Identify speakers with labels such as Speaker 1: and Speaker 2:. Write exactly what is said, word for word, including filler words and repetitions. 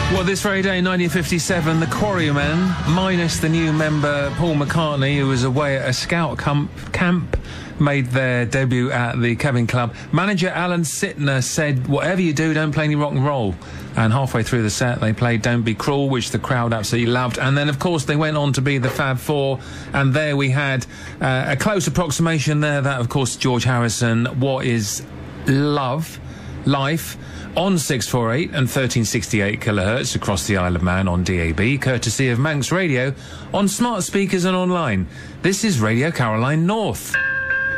Speaker 1: Well, this very day, nineteen fifty-seven, the Quarrymen, minus the new member Paul McCartney, who was away at a scout camp, camp made their debut at the Kevin Club. Manager Alan Sitner said, whatever you do, don't play any rock and roll. And halfway through the set, they played Don't Be Cruel, which the crowd absolutely loved. And then, of course, they went on to be the Fab Four. And there we had uh, a close approximation there. That, of course, George Harrison, What Is Love, Life, on six forty-eight and thirteen sixty-eight kilohertz across the Isle of Man on D A B, courtesy of Manx Radio, on smart speakers and online. This is Radio Caroline North.